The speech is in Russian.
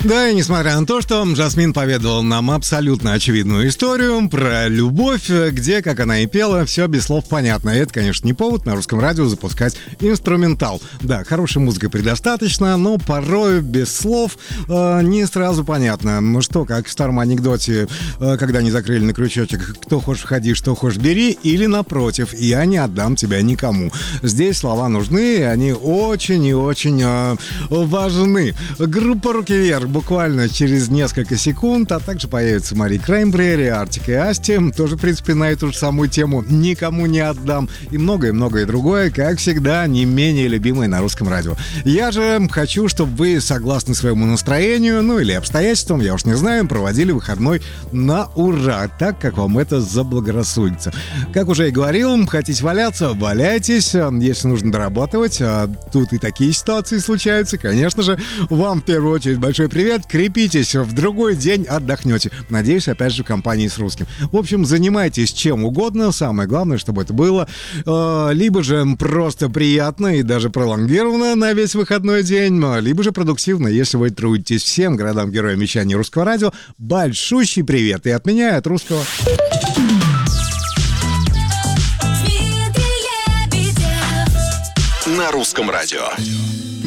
Да, и несмотря на то, что Жасмин поведала нам абсолютно очевидную историю про любовь, где, как она и пела, все без слов понятно. И это, конечно, не повод на русском радио запускать инструментал. Да, хорошей музыки предостаточно, но порой без слов не сразу понятно. Ну что, как в старом анекдоте, когда не закрыли на крючочек, кто хочешь входи, что хочешь бери, или напротив, я не отдам тебя никому. Здесь слова нужны, и они очень и очень важны. Группа «Руки вверх» буквально через несколько секунд, а также появится Мари Краймбрери, Артик и Асти, тоже, в принципе, на эту же самую тему «Никому не отдам», и многое-многое другое, как всегда, не менее любимое на русском радио. Я же хочу, чтобы вы, согласно своему настроению, ну или обстоятельствам, я уж не знаю, проводили выходной на ура, так, как вам это заблагорассудится. Как уже и говорил, хотите валяться, валяйтесь, если нужно дорабатывать, а тут и такие ситуации случаются, конечно же, вам в первую очередь большой привет, крепитесь, в другой день отдохнете. Надеюсь, опять же, в компании с русским. В общем, занимайтесь чем угодно, самое главное, чтобы это было либо же просто приятно и даже пролонгированно на весь выходной день, либо же продуктивно, если вы трудитесь. Всем городам-героям вещания русского радио большущий привет и от меня, и от русского. На русском радио.